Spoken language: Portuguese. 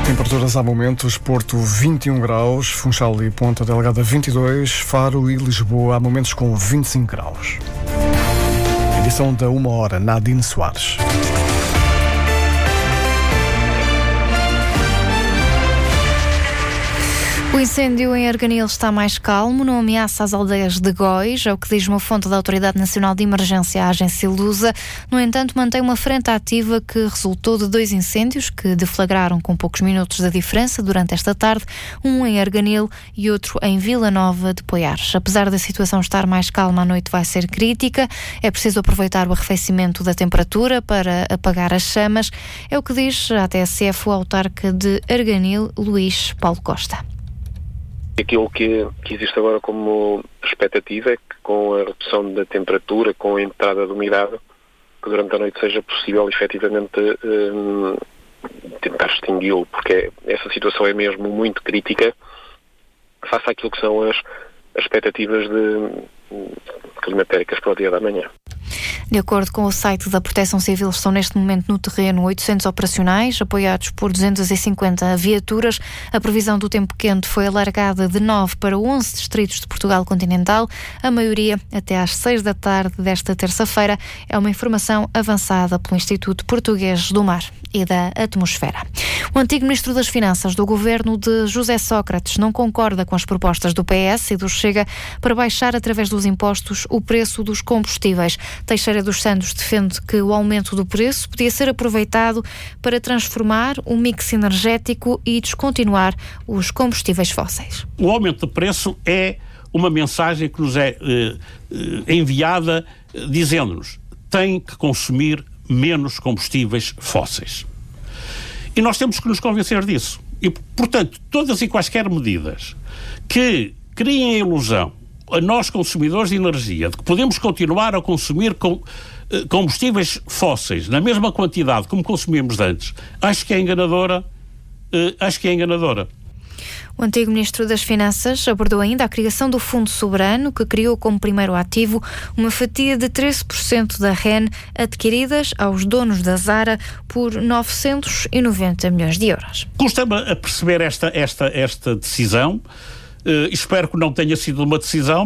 Temperaturas há momentos: Porto 21 graus, Funchal e Ponta Delgada 22, Faro e Lisboa há momentos com 25 graus. Edição da 1h, Nadine Soares. O incêndio em Arganil está mais calmo, não ameaça as aldeias de Góis, é o que diz uma fonte da Autoridade Nacional de Emergência, a agência Lusa. No entanto, mantém uma frente ativa que resultou de 2 incêndios que deflagraram com poucos minutos de diferença durante esta tarde, um em Arganil e outro em Vila Nova de Poiares. Apesar da situação estar mais calma, a noite vai ser crítica, é preciso aproveitar o arrefecimento da temperatura para apagar as chamas, é o que diz a TSF o autarca de Arganil, Luís Paulo Costa. Aquilo que existe agora como expectativa é que com a redução da temperatura, com a entrada de umidade, que durante a noite seja possível efetivamente tentar extingui-lo, porque essa situação é mesmo muito crítica face àquilo que são as expectativas climatéricas para o dia da manhã. De acordo com o site da Proteção Civil, estão neste momento no terreno 800 operacionais, apoiados por 250 viaturas. A previsão do tempo quente foi alargada de 9 para 11 distritos de Portugal continental, a maioria até às 6 da tarde desta terça-feira. É uma informação avançada pelo Instituto Português do Mar e da Atmosfera. O antigo Ministro das Finanças do governo de José Sócrates não concorda com as propostas do PS e do Chega para baixar através dos impostos o preço dos combustíveis. Teixeira dos Santos defende que o aumento do preço podia ser aproveitado para transformar o mix energético e descontinuar os combustíveis fósseis. O aumento do preço é uma mensagem que nos é enviada dizendo-nos: tem que consumir menos combustíveis fósseis. E nós temos que nos convencer disso. E, portanto, todas e quaisquer medidas que criem a ilusão a nós, consumidores de energia, de que podemos continuar a consumir combustíveis fósseis na mesma quantidade como consumíamos antes, acho que é enganadora. O antigo Ministro das Finanças abordou ainda a criação do Fundo Soberano, que criou como primeiro ativo uma fatia de 13% da REN adquiridas aos donos da Zara por 990 milhões de euros. Custa-me a perceber esta decisão. Espero que não tenha sido uma decisão